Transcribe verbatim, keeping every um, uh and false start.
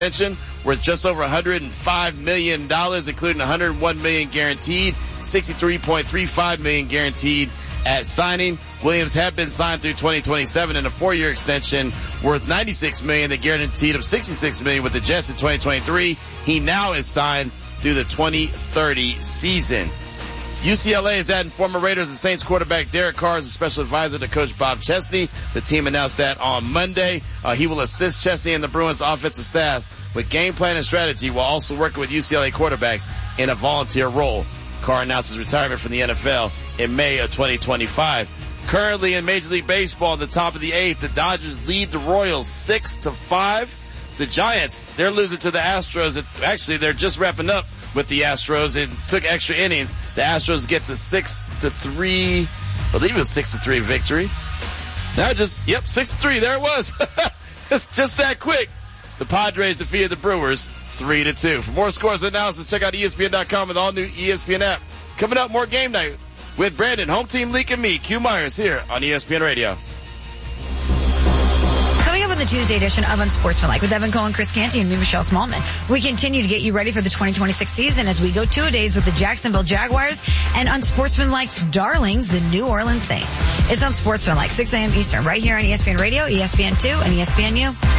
extension worth just over one hundred five million dollars, including one hundred one million dollars guaranteed, sixty-three point three five million dollars guaranteed at signing. Williams had been signed through twenty twenty-seven in a four-year extension worth ninety-six million dollars, the guaranteed of sixty-six million dollars with the Jets in twenty twenty-three. He now is signed through the twenty thirty season. U C L A is adding former Raiders and Saints quarterback Derek Carr as a special advisor to Coach Bob Chesney. The team announced that on Monday. Uh, he will assist Chesney and the Bruins offensive staff with game plan and strategy while also working with U C L A quarterbacks in a volunteer role. Carr announced his retirement from the N F L in May of twenty twenty-five. Currently in Major League Baseball, in the top of the eighth, the Dodgers lead the Royals six to five. The Giants, they're losing to the Astros. Actually, they're just wrapping up with the Astros. It took extra innings. The Astros get the six to three, I believe it was six to three victory. Now just, yep, six to three. There it was. It's just that quick. The Padres defeated the Brewers three to two. For more scores and analysis, check out E S P N dot com and the all new E S P N app. Coming up, more Game Night with Brandon, Home Team Leak, and me, Q Myers, here on E S P N Radio. Coming up on the Tuesday edition of Unsportsmanlike with Evan Cohen, Chris Canty, and me, Michelle Smallman, we continue to get you ready for the twenty twenty-six season as we go two-a-days with the Jacksonville Jaguars and Unsportsmanlike's darlings, the New Orleans Saints. It's Unsportsmanlike, six a.m. Eastern, right here on E S P N Radio, E S P N two, and E S P N U.